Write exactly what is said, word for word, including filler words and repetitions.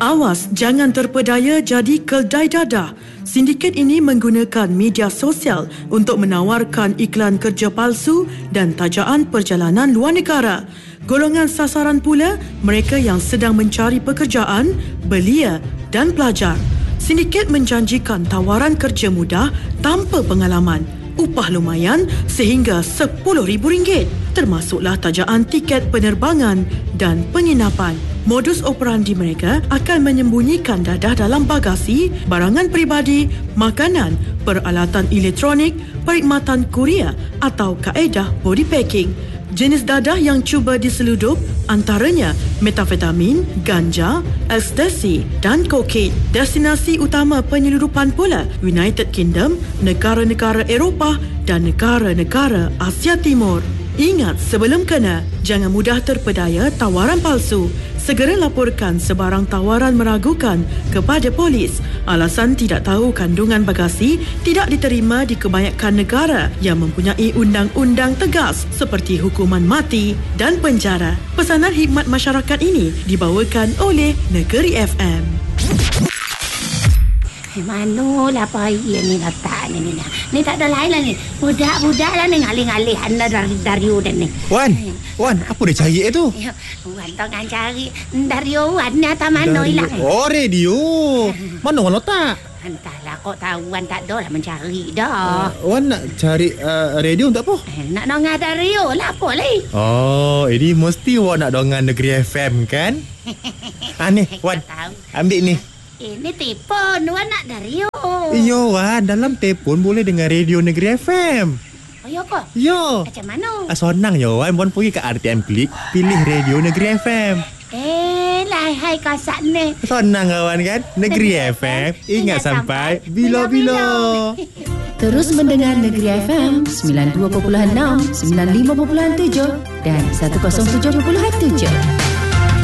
Awas, jangan terpedaya jadi keldai dadah. Sindiket ini menggunakan media sosial untuk menawarkan iklan kerja palsu dan tajaan perjalanan luar negara. Golongan sasaran pula mereka yang sedang mencari pekerjaan, belia dan pelajar. Sindiket menjanjikan tawaran kerja mudah tanpa pengalaman, upah lumayan sehingga sepuluh ribu ringgit, termasuklah tajaan tiket penerbangan dan penginapan. Modus operandi mereka akan menyembunyikan dadah dalam bagasi, barangan peribadi, makanan, peralatan elektronik, perkhidmatan kurier atau kaedah body packing. Jenis dadah yang cuba diseludup antaranya metafetamin, ganja, ekstasi dan kokain. Destinasi utama penyeludupan pula United Kingdom, negara-negara Eropah dan negara-negara Asia Timur. Ingat, sebelum kena, jangan mudah terpedaya tawaran palsu. Segera laporkan sebarang tawaran meragukan kepada polis. Alasan tidak tahu kandungan bagasi tidak diterima di kebanyakan negara yang mempunyai undang-undang tegas seperti hukuman mati dan penjara. Pesanan khidmat masyarakat ini dibawakan oleh Negeri F M. Eh, manolah payah ni letak ni ni. Ni tak ada lain lah ni. Budak-budak lah ni ngalih-ngalih anda dari Dario dan ni. Wan, eh. Wan, apa dia cari tu? Wan tengah cari Dario Wan ni atas mana hilang. Oh, radio. Mana Wan letak? Entahlah, kau tahu Wan tak ada lah mencari dah. Uh, Wan nak cari uh, radio untuk apa? Eh, nak dengar Dario lah apa lagi. Oh, ini mesti Wan nak dengar Negeri F M kan? Ah ni, Wan, ambil ni. Ini telefon Wan nak Dario. Yo Wan, dalam telefon boleh dengar radio Negeri F M. Oh ya ke? Yo. Macam mana? Ah, senang yo Wan, Wan pergi ke R T M Klik, pilih radio Negeri F M. Eh, lah hai kasat ni. Senang kawan kan? Negeri F M, ingat sampai bila-bila. Terus mendengar Negeri F M sembilan puluh dua perpuluhan enam, sembilan puluh lima perpuluhan tujuh dan seratus tujuh perpuluhan tujuh.